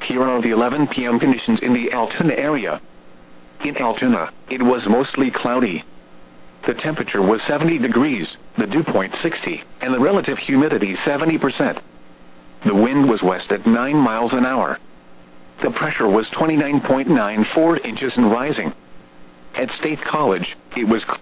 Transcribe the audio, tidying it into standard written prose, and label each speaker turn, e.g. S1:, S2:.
S1: Here are the 11 p.m. conditions in the Altoona area. In Altoona, it was mostly cloudy. The temperature was 70 degrees, the dew point 60, and the relative humidity 70%. The wind was west at 9 miles an hour. The pressure was 29.94 inches and rising. At State College, it was